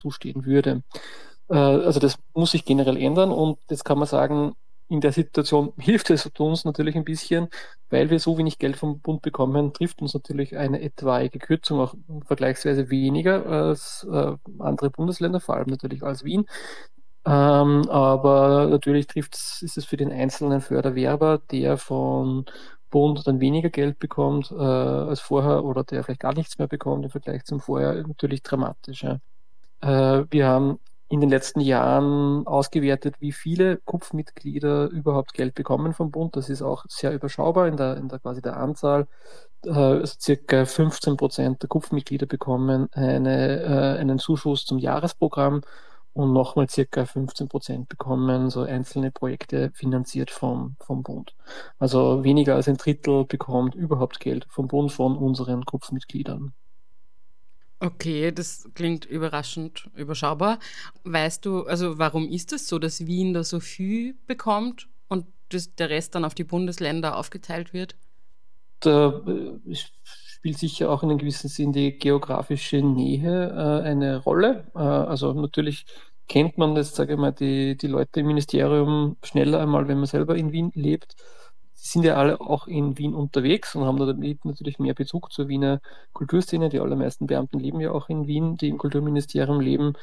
zustehen würde. Also das muss sich generell ändern und jetzt kann man sagen, in der Situation hilft es uns natürlich ein bisschen, weil wir so wenig Geld vom Bund bekommen, trifft uns natürlich eine etwaige Kürzung auch vergleichsweise weniger als andere Bundesländer, vor allem natürlich als Wien. Aber natürlich ist es für den einzelnen Förderwerber, der von Bund dann weniger Geld bekommt als vorher oder der vielleicht gar nichts mehr bekommt im Vergleich zum Vorher, natürlich dramatisch. Ja. Wir haben in den letzten Jahren ausgewertet, wie viele Kupfmitglieder überhaupt Geld bekommen vom Bund. Das ist auch sehr überschaubar in der quasi der Anzahl. Also circa 15% der Kupfmitglieder bekommen einen Zuschuss zum Jahresprogramm und nochmal circa 15% bekommen so einzelne Projekte finanziert vom Bund. Also weniger als ein Drittel bekommt überhaupt Geld vom Bund von unseren Kupfmitgliedern. Okay, das klingt überraschend überschaubar. Weißt du, also warum ist es so, dass Wien da so viel bekommt und der Rest dann auf die Bundesländer aufgeteilt wird? Da spielt sicher auch in einem gewissen Sinn die geografische Nähe eine Rolle. Also natürlich kennt man jetzt, sage ich mal, die Leute im Ministerium schneller einmal, wenn man selber in Wien lebt. Sie sind ja alle auch in Wien unterwegs und haben damit natürlich mehr Bezug zur Wiener Kulturszene. Die allermeisten Beamten leben ja auch in Wien, die im Kulturministerium leben.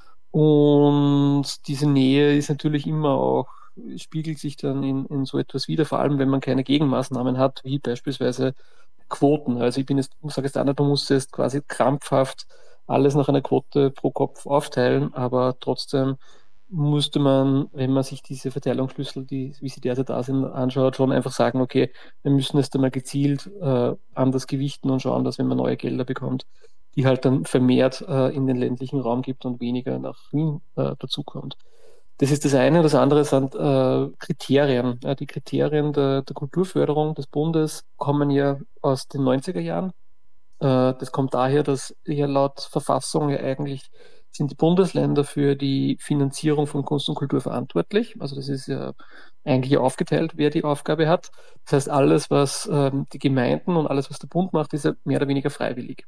Und diese Nähe ist natürlich immer auch, spiegelt sich dann in so etwas wider, vor allem wenn man keine Gegenmaßnahmen hat, wie beispielsweise Quoten. Also sage jetzt auch nicht, man muss jetzt quasi krampfhaft alles nach einer Quote pro Kopf aufteilen, aber trotzdem musste man, wenn man sich diese Verteilungsschlüssel, wie sie derzeit da sind, anschaut, schon einfach sagen, okay, wir müssen es dann mal gezielt anders gewichten und schauen, dass wenn man neue Gelder bekommt, die halt dann vermehrt in den ländlichen Raum gibt und weniger nach Wien dazukommt. Das ist das eine. Das andere sind Kriterien. Ja, die Kriterien der Kulturförderung des Bundes kommen ja aus den 90er Jahren. Das kommt daher, dass ja laut Verfassung ja eigentlich sind die Bundesländer für die Finanzierung von Kunst und Kultur verantwortlich. Also das ist ja eigentlich aufgeteilt, wer die Aufgabe hat. Das heißt, alles, was die Gemeinden und alles, was der Bund macht, ist ja mehr oder weniger freiwillig.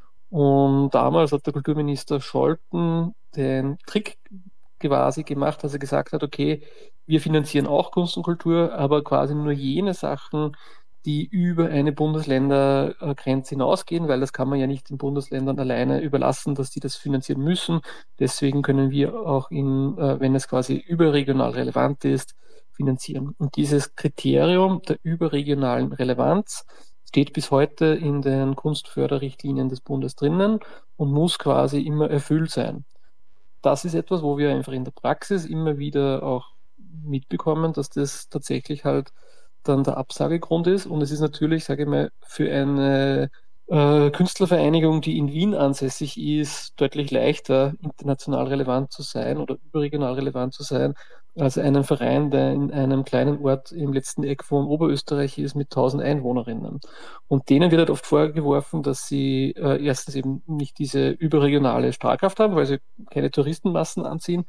Und damals hat der Kulturminister Scholten den Trick quasi gemacht, dass er gesagt hat, okay, wir finanzieren auch Kunst und Kultur, aber quasi nur jene Sachen, die über eine Bundesländergrenze hinausgehen, weil das kann man ja nicht den Bundesländern alleine überlassen, dass die das finanzieren müssen. Deswegen können wir auch wenn es quasi überregional relevant ist, finanzieren. Und dieses Kriterium der überregionalen Relevanz steht bis heute in den Kunstförderrichtlinien des Bundes drinnen und muss quasi immer erfüllt sein. Das ist etwas, wo wir einfach in der Praxis immer wieder auch mitbekommen, dass das tatsächlich halt dann der Absagegrund ist. Und es ist natürlich, sage ich mal, für eine Künstlervereinigung, die in Wien ansässig ist, deutlich leichter, international relevant zu sein oder überregional relevant zu sein, als einen Verein, der in einem kleinen Ort im letzten Eck von Oberösterreich ist mit 1000 Einwohnerinnen. Und denen wird halt oft vorgeworfen, dass sie erstens eben nicht diese überregionale Strahlkraft haben, weil sie keine Touristenmassen anziehen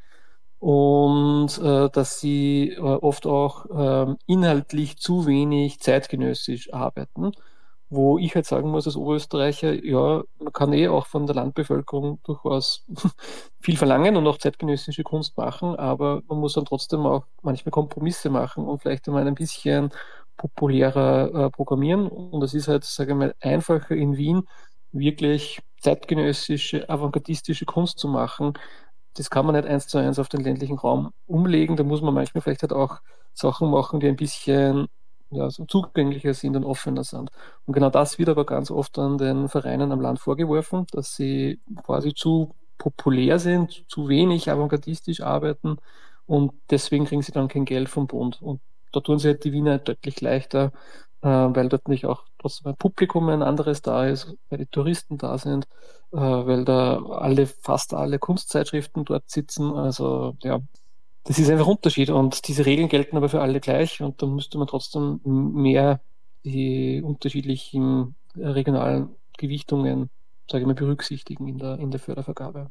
und dass sie oft auch inhaltlich zu wenig zeitgenössisch arbeiten, wo ich halt sagen muss als Oberösterreicher, ja, man kann auch von der Landbevölkerung durchaus viel verlangen und auch zeitgenössische Kunst machen, aber man muss dann trotzdem auch manchmal Kompromisse machen und vielleicht einmal ein bisschen populärer programmieren. Und das ist halt, sage ich mal, einfacher in Wien wirklich zeitgenössische, avantgardistische Kunst zu machen. Das kann man nicht eins zu eins auf den ländlichen Raum umlegen. Da muss man manchmal vielleicht halt auch Sachen machen, die ein bisschen ja, so zugänglicher sind und offener sind. Und genau das wird aber ganz oft an den Vereinen am Land vorgeworfen, dass sie quasi zu populär sind, zu wenig avantgardistisch arbeiten und deswegen kriegen sie dann kein Geld vom Bund. Und da tun sie halt die Wiener deutlich leichter, weil dort nicht auch trotzdem ein Publikum ein anderes da ist, weil die Touristen da sind, weil da fast alle Kunstzeitschriften dort sitzen. Also ja, das ist einfach ein Unterschied und diese Regeln gelten aber für alle gleich und da müsste man trotzdem mehr die unterschiedlichen regionalen Gewichtungen, sage ich mal, berücksichtigen in der Fördervergabe.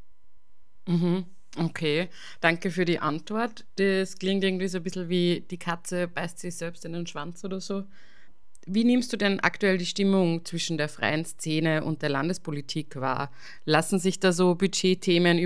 Mhm. Okay, danke für die Antwort. Das klingt irgendwie so ein bisschen wie die Katze beißt sich selbst in den Schwanz oder so. Wie nimmst du denn aktuell die Stimmung zwischen der freien Szene und der Landespolitik wahr? Lassen sich da so Budgetthemen